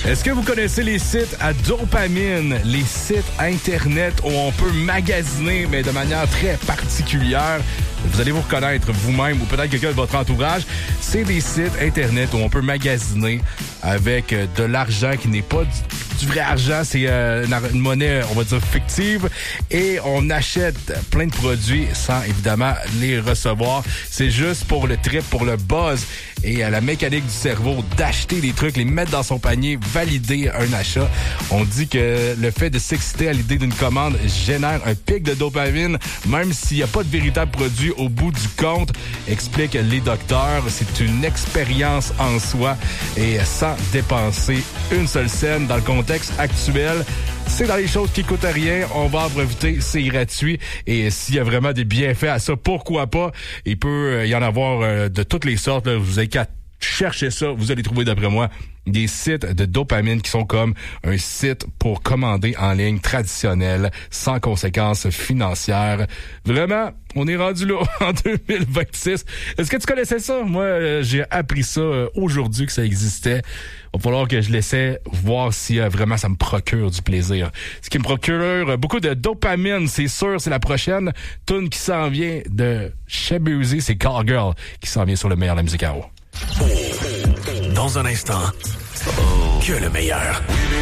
Est-ce que vous connaissez les sites à dopamine, les sites Internet où on peut magasiner, mais de manière très particulière? Vous allez vous reconnaître vous-même ou peut-être quelqu'un de votre entourage. C'est des sites Internet où on peut magasiner avec de l'argent qui n'est pas du vrai argent. C'est une monnaie, on va dire, fictive. Et on achète plein de produits sans, évidemment, les recevoir. C'est juste pour le trip, pour le buzz et la mécanique du cerveau d'acheter des trucs, les mettre dans son panier, valider un achat. On dit que le fait de s'exciter à l'idée d'une commande génère un pic de dopamine, même s'il n'y a pas de véritable produit au bout du compte, expliquent les docteurs. C'est une expérience en soi et sans dépenser une seule scène dans le contexte actuel. C'est dans les choses qui coûtent rien. On va en profiter. C'est gratuit. Et s'il y a vraiment des bienfaits à ça, pourquoi pas? Il peut y en avoir de toutes les sortes. Là. Vous avez qu'à chercher ça. Vous allez trouver, d'après moi, des sites de dopamine qui sont comme un site pour commander en ligne traditionnel, sans conséquences financières. Vraiment, on est rendu là en 2026. Est-ce que tu connaissais ça? Moi, j'ai appris ça aujourd'hui que ça existait. Il va falloir que je l'essaie, voir si vraiment ça me procure du plaisir. Ce qui me procure beaucoup de dopamine, c'est sûr, c'est la prochaine tune qui s'en vient de Shabuzi, c'est Call Girl qui s'en vient sur le meilleur de la musique à eau. Dans un instant, que le meilleur.